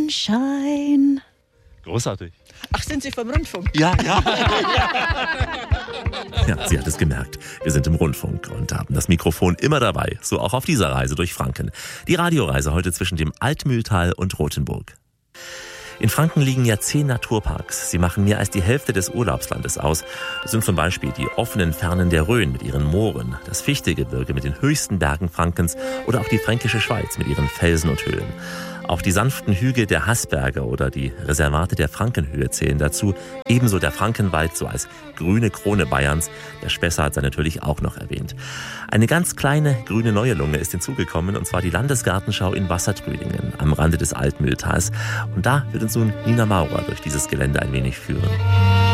Sonnenschein. Großartig. Ach, sind Sie vom Rundfunk? Ja. Ja, sie hat es gemerkt. Wir sind im Rundfunk und haben das Mikrofon immer dabei. So auch auf dieser Reise durch Franken. Die Radioreise heute zwischen dem Altmühltal und Rothenburg. In Franken liegen ja 10 Naturparks. Sie machen mehr als die Hälfte des Urlaubslandes aus. Das sind zum Beispiel die offenen Fernen der Rhön mit ihren Mooren, das Fichtegebirge mit den höchsten Bergen Frankens oder auch die Fränkische Schweiz mit ihren Felsen und Höhlen. Auch die sanften Hügel der Haßberge oder die Reservate der Frankenhöhe zählen dazu. Ebenso der Frankenwald, so als grüne Krone Bayerns. Der Spessart sei natürlich auch noch erwähnt. Eine ganz kleine grüne neue Lunge ist hinzugekommen, und zwar die Landesgartenschau in Wassertrödingen am Rande des Altmühltals. Und da wird uns nun Nina Maurer durch dieses Gelände ein wenig führen.